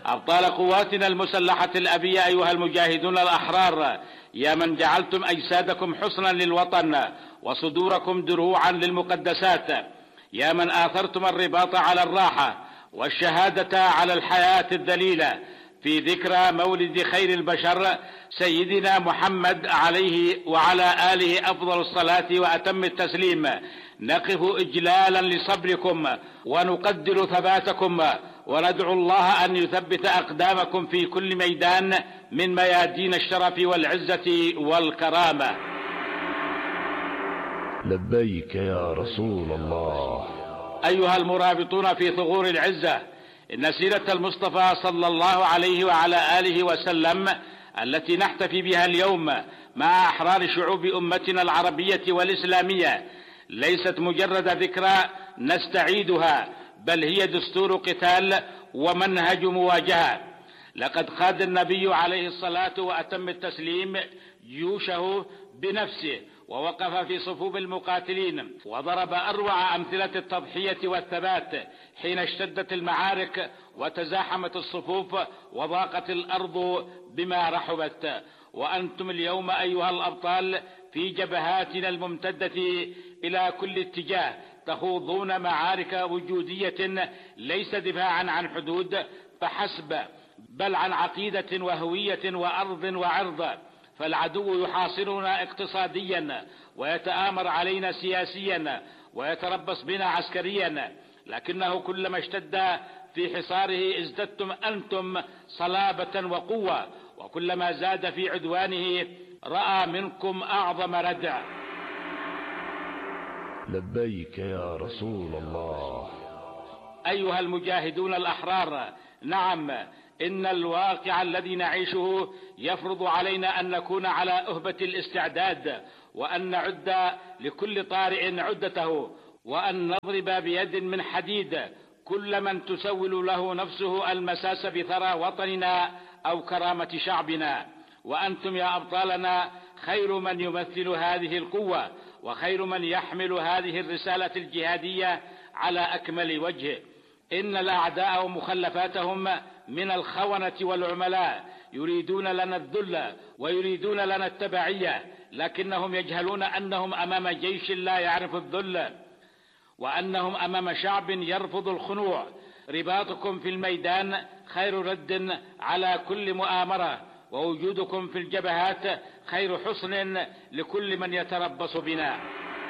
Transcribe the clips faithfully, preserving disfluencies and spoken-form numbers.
أبطال قواتنا المسلحة الأبية أيها المجاهدون الأحرار، يا من جعلتم أجسادكم حصنا للوطن وصدوركم دروعا للمقدسات، يا من آثرتم الرباط على الراحة والشهادة على الحياة الذليلة، في ذكرى مولد خير البشر سيدنا محمد عليه وعلى آله أفضل الصلاة وأتم التسليم، نقف إجلالا لصبركم ونقدر ثباتكم، وندعو الله أن يثبت أقدامكم في كل ميدان من ميادين الشرف والعزة والكرامة. لبيك يا رسول الله. أيها المرابطون في ثغور العزة، إن سيرة المصطفى صلى الله عليه وعلى آله وسلم التي نحتفي بها اليوم مع أحرار شعوب أمتنا العربية والإسلامية ليست مجرد ذكرى نستعيدها، بل هي دستور قتال ومنهج مواجهة. لقد قاد النبي عليه الصلاة وأتم التسليم جيوشه بنفسه، ووقف في صفوف المقاتلين وضرب أروع أمثلة التضحية والثبات حين اشتدت المعارك وتزاحمت الصفوف وضاقت الأرض بما رحبت. وأنتم اليوم أيها الأبطال في جبهاتنا الممتدة إلى كل اتجاه تخوضون معارك وجودية ليس دفاعا عن حدود فحسب، بل عن عقيدة وهوية وأرض وعرض. فالعدو يحاصرنا اقتصاديا ويتآمر علينا سياسيا ويتربص بنا عسكريا، لكنه كلما اشتد في حصاره ازددتم أنتم صلابة وقوة، وكلما زاد في عدوانه رأى منكم أعظم ردع. لبيك يا رسول الله. أيها المجاهدون الأحرار، نعم، إن الواقع الذي نعيشه يفرض علينا أن نكون على أهبة الاستعداد، وأن نعد لكل طارئ عدته، وأن نضرب بيد من حديد كل من تسول له نفسه المساس بثرى وطننا أو كرامة شعبنا. وأنتم يا أبطالنا خير من يمثل هذه القوة، وخير من يحمل هذه الرسالة الجهادية على أكمل وجه. إن الأعداء ومخلفاتهم من الخونة والعملاء يريدون لنا الذل ويريدون لنا التبعية، لكنهم يجهلون أنهم أمام جيش لا يعرف الذل، وأنهم أمام شعب يرفض الخنوع. رباطكم في الميدان خير رد على كل مؤامرة، ووجودكم في الجبهات خير حصن لكل من يتربص بنا.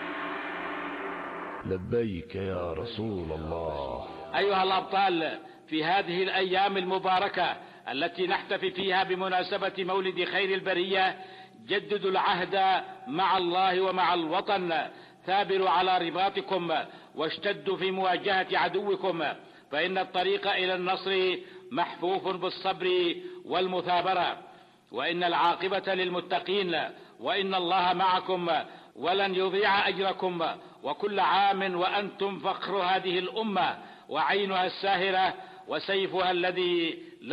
لبيك يا رسول الله. أيها الأبطال، في هذه الأيام المباركة التي نحتفي فيها بمناسبة مولد خير البرية، جددوا العهد مع الله ومع الوطن، ثابروا على رباطكم واشتدوا في مواجهة عدوكم، فإن الطريق إلى النصر محفوف بالصبر والمثابرة، وإن العاقبة للمتقين، وإن الله معكم ولن يضيع أجركم. وكل عام وأنتم فخر هذه الأمة وعينها الساهرة وسيفها الذي